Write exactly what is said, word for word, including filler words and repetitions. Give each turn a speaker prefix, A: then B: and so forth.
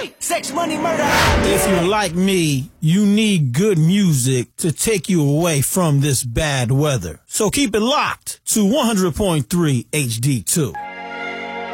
A: Sex, money, murder.
B: If you're like me, you need good music to take you away from this bad weather. So keep it locked to one hundred point three H D two.